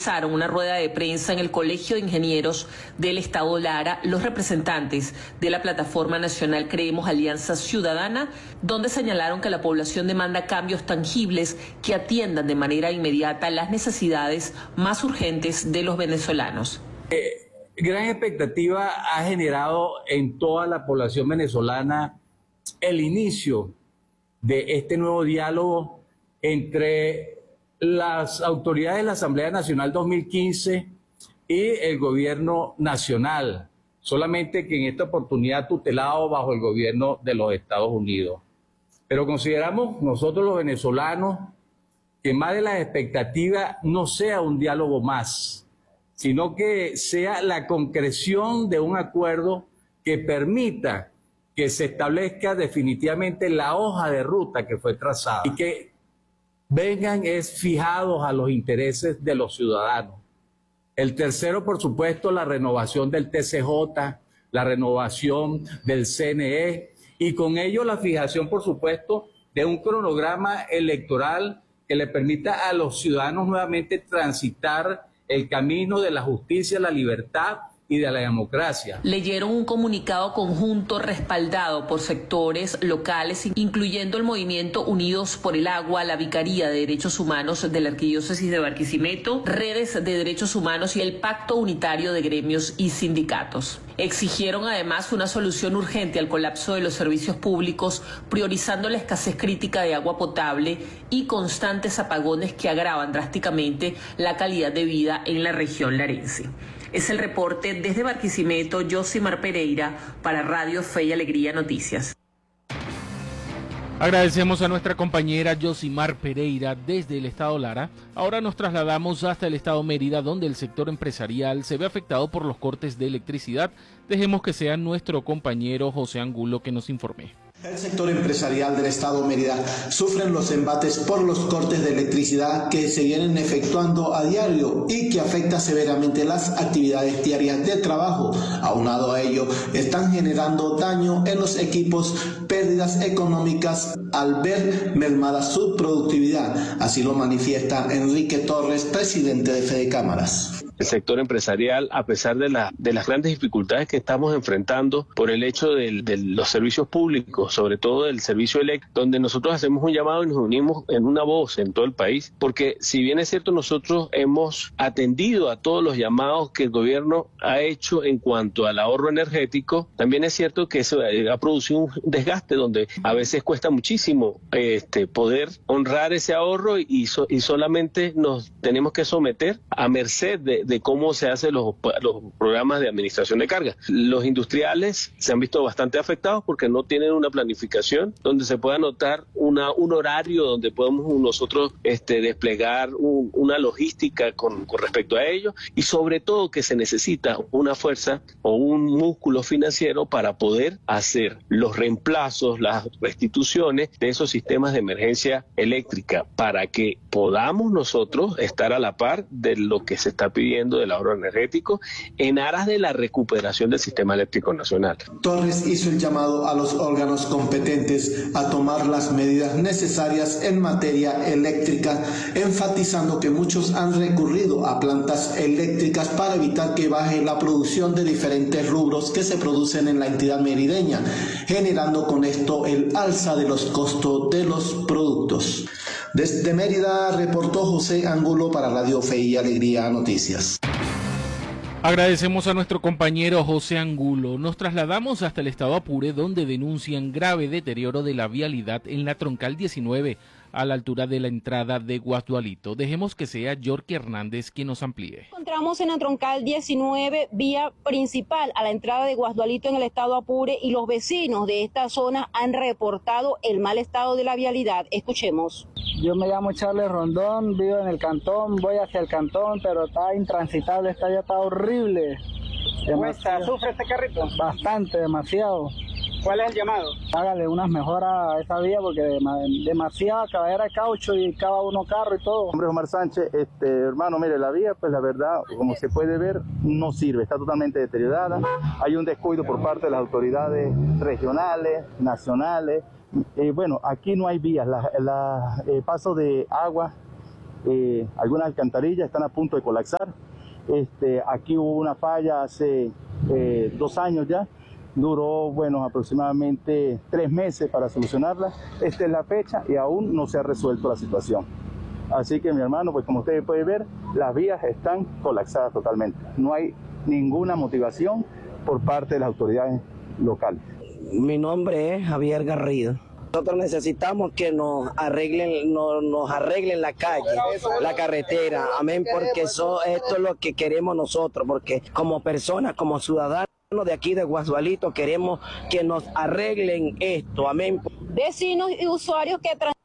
realizaron una rueda de prensa en el Colegio de Ingenieros del Estado Lara los representantes de la Plataforma Nacional Creemos Alianza Ciudadana, donde señalaron que la población demanda cambios tangibles que atiendan de manera inmediata las necesidades más urgentes de los venezolanos. Gran expectativa ha generado en toda la población venezolana el inicio de este nuevo diálogo entre las autoridades de la Asamblea Nacional 2015 y el gobierno nacional, solamente que en esta oportunidad tutelado bajo el gobierno de los Estados Unidos. Pero consideramos nosotros los venezolanos que más de las expectativas no sea un diálogo más, sino que sea la concreción de un acuerdo que permita que se establezca definitivamente la hoja de ruta que fue trazada y que vengan fijados a los intereses de los ciudadanos. El tercero, por supuesto, la renovación del TCJ, la renovación del CNE y con ello la fijación, por supuesto, de un cronograma electoral que le permita a los ciudadanos nuevamente transitar el camino de la justicia, la libertad y de la democracia. Leyeron un comunicado conjunto respaldado por sectores locales, incluyendo el movimiento Unidos por el Agua, la Vicaría de Derechos Humanos de la Arquidiócesis de Barquisimeto, Redes de Derechos Humanos y el Pacto Unitario de Gremios y Sindicatos. Exigieron además una solución urgente al colapso de los servicios públicos, priorizando la escasez crítica de agua potable y constantes apagones que agravan drásticamente la calidad de vida en la región larense. Es el reporte desde Barquisimeto, Josimar Pereira, para Radio Fe y Alegría Noticias. Agradecemos a nuestra compañera Josimar Pereira desde el estado Lara. Ahora nos trasladamos hasta el estado Mérida, donde el sector empresarial se ve afectado por los cortes de electricidad. Dejemos que sea nuestro compañero José Angulo que nos informe. El sector empresarial del estado Mérida sufre los embates por los cortes de electricidad que se vienen efectuando a diario y que afecta severamente las actividades diarias de trabajo. Aunado a ello, están generando daño en los equipos, pérdidas económicas al ver mermada su productividad. Así lo manifiesta Enrique Torres, presidente de Fedecámaras. El sector empresarial, a pesar de las grandes dificultades que estamos enfrentando por el hecho de los servicios públicos, sobre todo del servicio eléctrico, donde nosotros hacemos un llamado y nos unimos en una voz en todo el país, porque si bien es cierto nosotros hemos atendido a todos los llamados que el gobierno ha hecho en cuanto al ahorro energético, también es cierto que eso ha producido un desgaste donde a veces cuesta muchísimo poder honrar ese ahorro y solamente nos tenemos que someter a merced de cómo se hacen los programas de administración de carga. Los industriales se han visto bastante afectados porque no tienen una planificación donde se pueda anotar un horario donde podemos nosotros desplegar una logística con respecto a ello, y sobre todo que se necesita una fuerza o un músculo financiero para poder hacer los reemplazos, las restituciones de esos sistemas de emergencia eléctrica para que podamos nosotros estar a la par de lo que se está pidiendo del ahorro energético en aras de la recuperación del sistema eléctrico nacional. Torres hizo el llamado a los órganos competentes a tomar las medidas necesarias en materia eléctrica, enfatizando que muchos han recurrido a plantas eléctricas para evitar que baje la producción de diferentes rubros que se producen en la entidad merideña, generando con esto el alza de los costos de los productos. Desde Mérida reportó José Angulo para Radio Fe y Alegría Noticias. Agradecemos a nuestro compañero José Angulo. Nos trasladamos hasta el estado Apure, donde denuncian grave deterioro de la vialidad en la troncal 19 a la altura de la entrada de Guasdualito. Dejemos que sea Yorky Hernández quien nos amplíe. Encontramos en la troncal 19, vía principal a la entrada de Guasdualito en el estado Apure, y los vecinos de esta zona han reportado el mal estado de la vialidad. Escuchemos. Yo me llamo Charles Rondón, vivo en el cantón, voy hacia el cantón, pero está intransitable, ya está horrible. ¿Sufre este carrito? Bastante, demasiado. ¿Cuál es el llamado? Hágale unas mejoras a esa vía porque demasiada caballera de caucho y cada uno carro y todo. Hombre, Omar Sánchez, hermano, mire, la vía, pues la verdad, como se puede ver, no sirve, está totalmente deteriorada. Hay un descuido por parte de las autoridades regionales, nacionales. Bueno, aquí no hay vías, el paso de agua algunas alcantarillas están a punto de colapsar. Aquí hubo una falla hace 2 años ya, duró aproximadamente 3 meses para solucionarla. Esta es la fecha y aún no se ha resuelto la situación. Así que mi hermano, pues como ustedes pueden ver, las vías están colapsadas totalmente. No hay ninguna motivación por parte de las autoridades locales. Mi nombre es Javier Garrido. Nosotros necesitamos que nos arreglen la calle, la carretera, amén, porque esto es lo que queremos nosotros, porque como personas, como ciudadanos de aquí de Guasdualito, queremos que nos arreglen esto, amén. Vecinos y usuarios que